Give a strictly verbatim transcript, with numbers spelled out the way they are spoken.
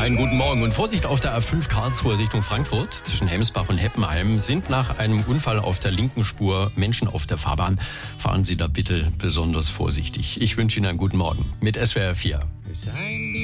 Einen guten Morgen und Vorsicht auf der A fünf Karlsruhe Richtung Frankfurt. Zwischen Hemsbach und Heppenheim sind nach einem Unfall auf der linken Spur Menschen auf der Fahrbahn. Fahren Sie da bitte besonders vorsichtig. Ich wünsche Ihnen einen guten Morgen mit S W R vier.